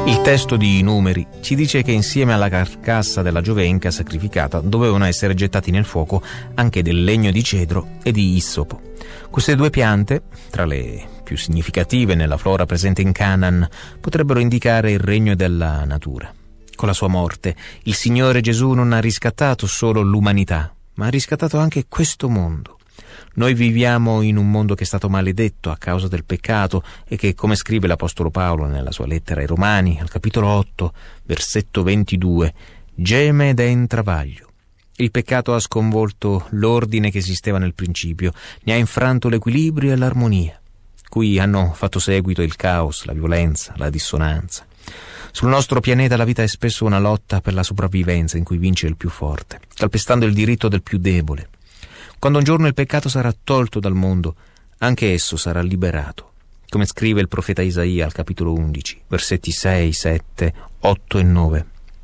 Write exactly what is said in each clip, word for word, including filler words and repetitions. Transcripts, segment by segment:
Il testo di Numeri ci dice che insieme alla carcassa della giovenca sacrificata dovevano essere gettati nel fuoco anche del legno di cedro e di issopo. Queste due piante, tra le più significative nella flora presente in Canaan, potrebbero indicare il regno della natura. Con la sua morte, il Signore Gesù non ha riscattato solo l'umanità, ma ha riscattato anche questo mondo. Noi viviamo in un mondo che è stato maledetto a causa del peccato e che, come scrive l'Apostolo Paolo nella sua lettera ai Romani, al capitolo otto, versetto ventidue, geme ed è in travaglio. Il peccato ha sconvolto l'ordine che esisteva nel principio, ne ha infranto l'equilibrio e l'armonia, cui hanno fatto seguito il caos, la violenza, la dissonanza. Sul nostro pianeta la vita è spesso una lotta per la sopravvivenza in cui vince il più forte, calpestando il diritto del più debole. Quando un giorno il peccato sarà tolto dal mondo, anche esso sarà liberato, come scrive il profeta Isaia al capitolo undici, versetti sei, sette, otto e nove.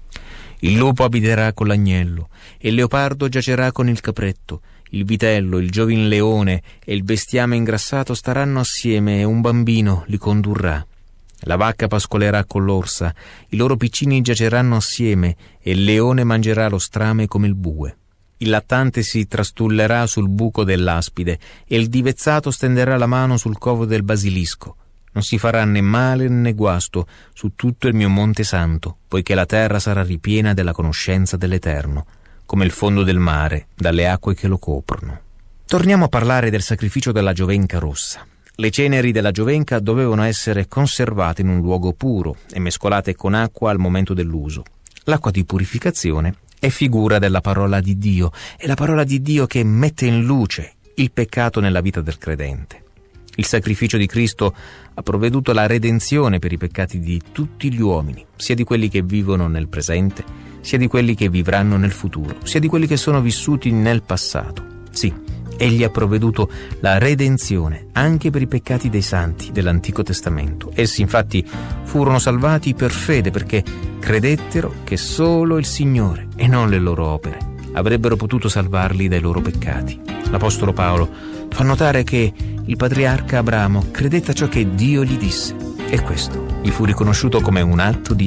Il lupo abiterà con l'agnello, e il leopardo giacerà con il capretto, il vitello, il giovin leone e il bestiame ingrassato staranno assieme e un bambino li condurrà. La vacca pascolerà con l'orsa, i loro piccini giaceranno assieme e il leone mangerà lo strame come il bue. Il lattante si trastullerà sul buco dell'aspide e il divezzato stenderà la mano sul covo del basilisco. Non si farà né male né guasto su tutto il mio monte santo, poiché la terra sarà ripiena della conoscenza dell'Eterno, come il fondo del mare, dalle acque che lo coprono. Torniamo a parlare del sacrificio della giovenca rossa. Le ceneri della giovenca dovevano essere conservate in un luogo puro e mescolate con acqua al momento dell'uso. L'acqua di purificazione è figura della parola di Dio, è la parola di Dio che mette in luce il peccato nella vita del credente. Il sacrificio di Cristo ha provveduto la redenzione per i peccati di tutti gli uomini, sia di quelli che vivono nel presente, sia di quelli che vivranno nel futuro, sia di quelli che sono vissuti nel passato. Sì, Egli ha provveduto la redenzione anche per i peccati dei santi dell'Antico Testamento. Essi infatti furono salvati per fede perché credettero che solo il Signore e non le loro opere avrebbero potuto salvarli dai loro peccati. L'Apostolo Paolo fa notare che il patriarca Abramo credette a ciò che Dio gli disse e questo gli fu riconosciuto come un atto di